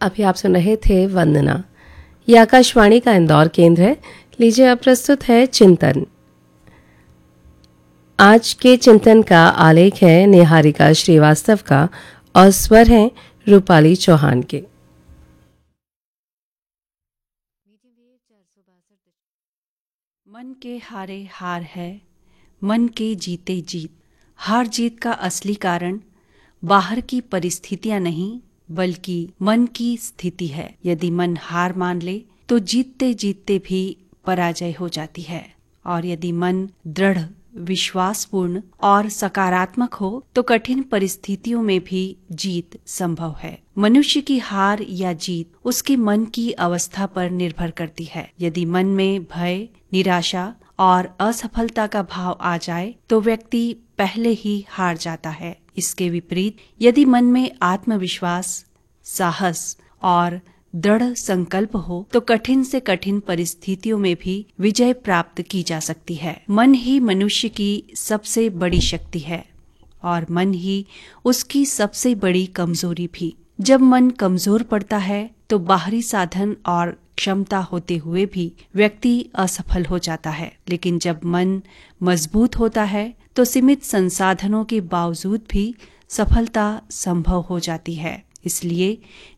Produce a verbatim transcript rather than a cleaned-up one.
अभी आप सुन रहे थे वंदना। ये आकाशवाणी का इंदौर केंद्र है। लीजिए अब प्रस्तुत है चिंतन। आज के चिंतन का आलेख है निहारिका श्रीवास्तव का और स्वर हैं रूपाली चौहान के। मन के हारे हार है, मन के जीते जीत। हार जीत का असली कारण बाहर की परिस्थितियां नहीं बल्कि मन की स्थिति है। यदि मन हार मान ले तो जीतते जीतते भी पराजय हो जाती है, और यदि मन दृढ़, विश्वासपूर्ण और सकारात्मक हो तो कठिन परिस्थितियों में भी जीत संभव है। मनुष्य की हार या जीत उसके मन की अवस्था पर निर्भर करती है। यदि मन में भय, निराशा और असफलता का भाव आ जाए तो व्यक्ति पहले ही हार जाता है। इसके विपरीत यदि मन में आत्मविश्वास, साहस और दृढ़ संकल्प हो तो कठिन से कठिन परिस्थितियों में भी विजय प्राप्त की जा सकती है। मन ही मनुष्य की सबसे बड़ी शक्ति है और मन ही उसकी सबसे बड़ी कमजोरी भी। जब मन कमजोर पड़ता है तो बाहरी साधन और क्षमता होते हुए भी व्यक्ति असफल हो जाता है, लेकिन जब मन मजबूत होता है तो सीमित संसाधनों के बावजूद भी सफलता संभव हो जाती है। इसलिए